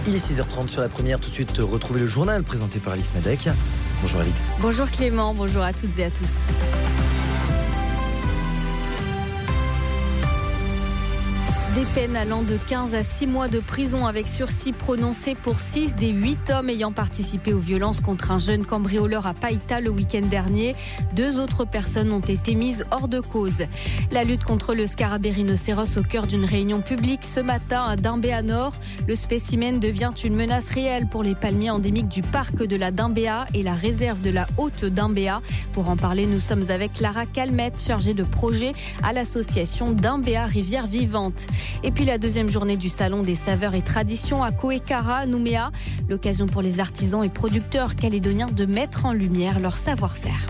Il est 6h30 sur la première. Tout de suite, retrouvez le journal présenté par Alix Madec. Bonjour Alix. Bonjour Clément, bonjour à toutes et à tous. Des peines allant de 15 à 6 mois de prison avec sursis prononcées pour 6 des 8 hommes ayant participé aux violences contre un jeune cambrioleur à Païta le week-end dernier. 2 autres personnes ont été mises hors de cause. La lutte contre le scarabée rhinocéros au cœur d'une réunion publique ce matin à Dimbéa Nord. Le spécimen devient une menace réelle pour les palmiers endémiques du parc de la Dimbéa et la réserve de la Haute Dimbéa. Pour en parler, nous sommes avec Lara Calmette, chargée de projet à l'association Dimbéa Rivière Vivante. Et puis la deuxième journée du Salon des saveurs et traditions à Koekara, Nouméa. L'occasion pour les artisans et producteurs calédoniens de mettre en lumière leur savoir-faire.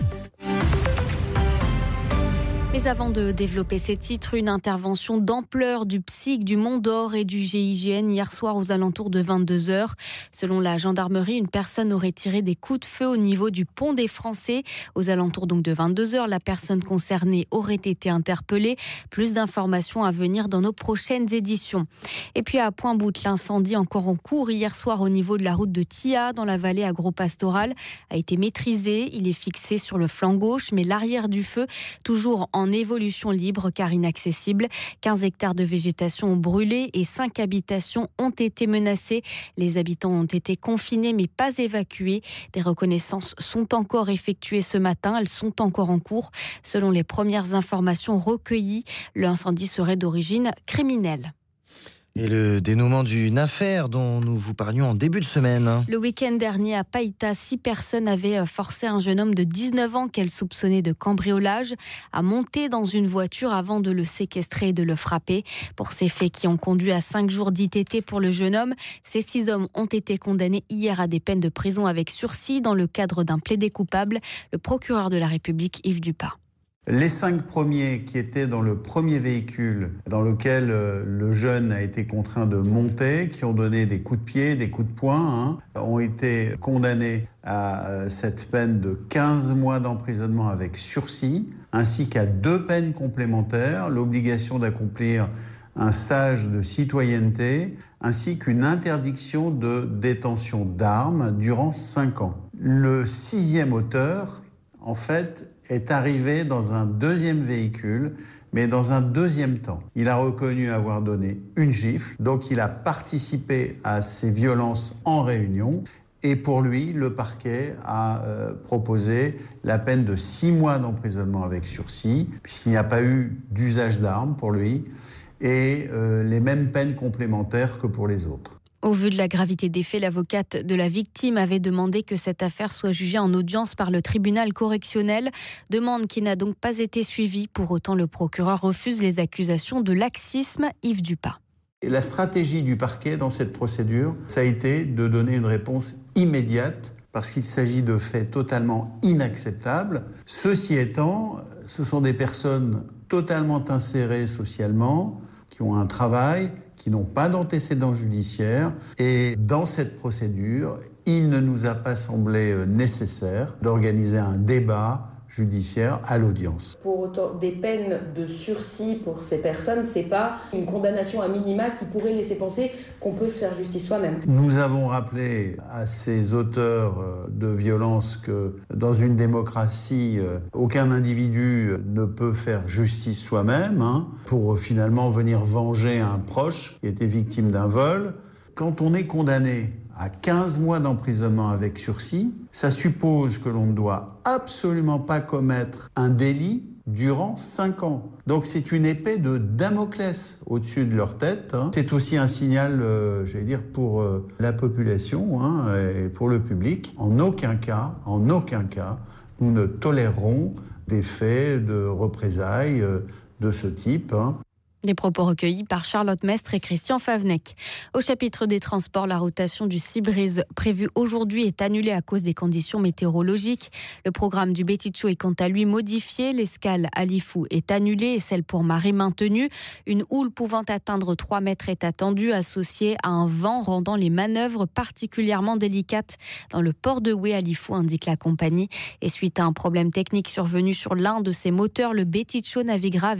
Mais avant de développer ces titres, une intervention d'ampleur du PSIC, du Mont d'Or et du GIGN hier soir aux alentours de 22h. Selon la gendarmerie, une personne aurait tiré des coups de feu au niveau du pont des Français. Aux alentours donc de 22h, la personne concernée aurait été interpellée. Plus d'informations à venir dans nos prochaines éditions. Et puis à Pointe-Boute, l'incendie encore en cours hier soir au niveau de la route de Thia dans la vallée agro-pastorale a été maîtrisé. Il est fixé sur le flanc gauche, mais l'arrière du feu, toujours en évolution libre car inaccessible. 15 hectares de végétation ont brûlé et 5 habitations ont été menacées. Les habitants ont été confinés mais pas évacués. Des reconnaissances sont encore effectuées ce matin. Elles sont encore en cours. Selon les premières informations recueillies, l'incendie serait d'origine criminelle. Et le dénouement d'une affaire dont nous vous parlions en début de semaine. Le week-end dernier à Païta, 6 personnes avaient forcé un jeune homme de 19 ans qu'elles soupçonnaient de cambriolage à monter dans une voiture avant de le séquestrer et de le frapper. Pour ces faits qui ont conduit à 5 jours d'ITT pour le jeune homme, ces 6 hommes ont été condamnés hier à des peines de prison avec sursis dans le cadre d'un plaidé coupable. Le procureur de la République, Yves Dupas. Les 5 premiers qui étaient dans le premier véhicule dans lequel le jeune a été contraint de monter, qui ont donné des coups de pied, des coups de poing, ont été condamnés à cette peine de 15 mois d'emprisonnement avec sursis, ainsi qu'à 2 peines complémentaires, l'obligation d'accomplir un stage de citoyenneté, ainsi qu'une interdiction de détention d'armes durant 5 ans. Le 6e auteur, en fait, est arrivé dans un 2e véhicule, mais dans un 2e temps. Il a reconnu avoir donné une gifle, donc il a participé à ces violences en réunion. Et pour lui, le parquet a proposé la peine de 6 mois d'emprisonnement avec sursis, puisqu'il n'y a pas eu d'usage d'armes pour lui, et les mêmes peines complémentaires que pour les autres. Au vu de la gravité des faits, l'avocate de la victime avait demandé que cette affaire soit jugée en audience par le tribunal correctionnel, demande qui n'a donc pas été suivie. Pour autant, le procureur refuse les accusations de laxisme. Yves Dupas. Et la stratégie du parquet dans cette procédure, ça a été de donner une réponse immédiate parce qu'il s'agit de faits totalement inacceptables. Ceci étant, ce sont des personnes totalement insérées socialement, qui ont un travail, qui n'ont pas d'antécédents judiciaires. Et dans cette procédure, il ne nous a pas semblé nécessaire d'organiser un débat judiciaire à l'audience. Pour autant, des peines de sursis pour ces personnes, c'est pas une condamnation à minima qui pourrait laisser penser qu'on peut se faire justice soi-même. Nous avons rappelé à ces auteurs de violences que dans une démocratie, aucun individu ne peut faire justice soi-même pour finalement venir venger un proche qui était victime d'un vol. Quand on est condamné à 15 mois d'emprisonnement avec sursis, ça suppose que l'on ne doit absolument pas commettre un délit durant 5 ans. Donc c'est une épée de Damoclès au-dessus de leur tête. C'est aussi un signal, pour la population et pour le public. En aucun cas, nous ne tolérerons des faits de représailles de ce type. Des propos recueillis par Charlotte Mestre et Christian Favnec. Au chapitre des transports, la rotation du Seabreeze prévue aujourd'hui est annulée à cause des conditions météorologiques. Le programme du Beticho est quant à lui modifié. L'escale à Lifou est annulée et celle pour Marie maintenue. Une houle pouvant atteindre 3 mètres est attendue, associée à un vent rendant les manœuvres particulièrement délicates dans le port de Oué à Lifou, indique la compagnie. Et suite à un problème technique survenu sur l'un de ses moteurs, le Beticho naviguera